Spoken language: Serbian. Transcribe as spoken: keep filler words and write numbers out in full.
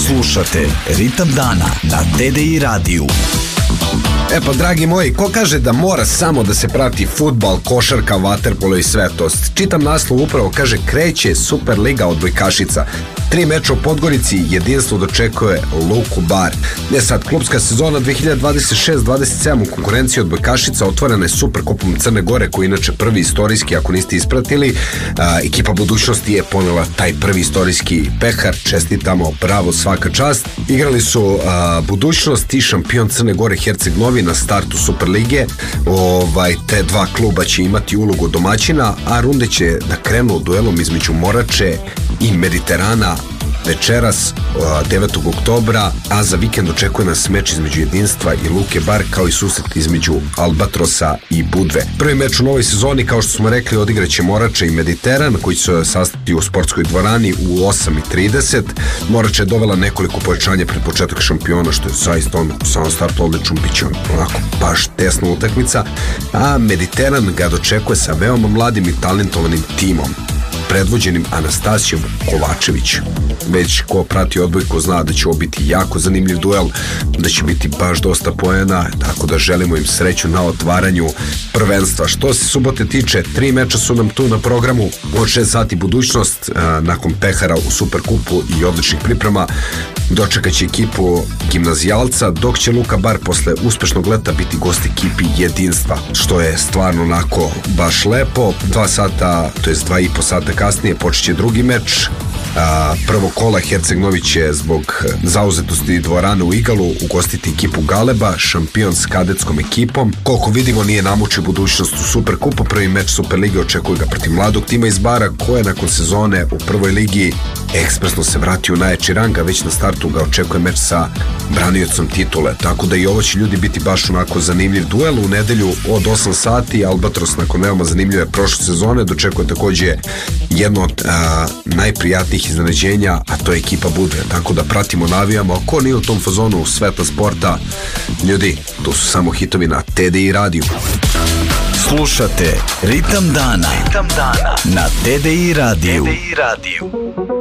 Slušate Ritam dana na T D I radiju. E pa, dragi moji, ko kaže da mora samo da se prati fudbal, košarka, vaterpolo i sve to? Čitam naslov upravo, kaže, kreće Superliga odbojkašica. Tri meča u Podgorici, jedinstvo dočekuje Luku Bar. Ne sad, klubska sezona dve hiljade dvadeset šest dvadeset sedam u konkurenciji odbojkašica otvorena je Superkupom Crne Gore, koji je inače prvi istorijski, ako niste ispratili. A, ekipa budućnosti je ponela taj prvi istorijski pehar, čestitamo, bravo, svaka čast. Igrali su a, budućnost i šampion Crne Gore Herceg Novi na startu Superlige. Ovaj, te dva kluba će imati ulogu domaćina, a runde će da krenu duelom između Morače i Mediterana večeras devetog oktobra, a za vikend očekuje nas meč između Jedinstva i Luke Bar, kao i susret između Albatrosa i Budve. Prvi meč u novoj sezoni, kao što smo rekli, odigraće Morača i Mediteran, koji će se sastati u sportskoj dvorani u osam i trideset. Morača je dovela nekoliko pojačanja pred početak šampiona, što je zaista on u samom startu odlično, bit će onako baš tesna utakmica, a Mediteran ga dočekuje sa veoma mladim i talentovanim timom predvođenim Anastasijom Kovačević. Već ko prati odbojku zna da će ovo biti jako zanimljiv duel, da će biti baš dosta poena, tako da želimo im sreću na otvaranju prvenstva. Što se subote tiče, tri meča su nam tu na programu. Od šest sati budućnost, a, nakon pehara u Superkupu i odličnih priprema, dočekat će ekipu Gimnazijalca, dok će Luka Bar posle uspešnog leta biti gost ekipi Jedinstva, što je stvarno onako baš lepo. Dva sata, to je dva i po sata kasnije, počeće drugi meč. A, prvo kola Herceg Novi će zbog zauzetosti dvorane u Igalu ugostiti ekipu Galeba, šampion s kadetskom ekipom. Koliko vidimo, nije namučio budućnost u Superkupu. Prvi meč Superlige očekuje ga protiv mladog tima iz Bara, koje nakon sezone u prvoj ligi ekspresno se vratio u najjači rang, a već na startu ga očekuje meč sa braniocom titule. Tako da i ovo će, ljudi, biti baš onako zanimljiv duel. U nedelju od osam sati Albatros, nakon veoma zanimljive prošle sezone, dočekuje takođe jedno od a, najprijatnijih iznenađenja, a to je ekipa Budve. Tako da pratimo, navijamo, ako nije u tom fazonu sveta sporta, ljudi, to su samo hitovi na T D I radiju. Slušate Ritam dana, Ritam dana na T D I radiju. T D I radiju.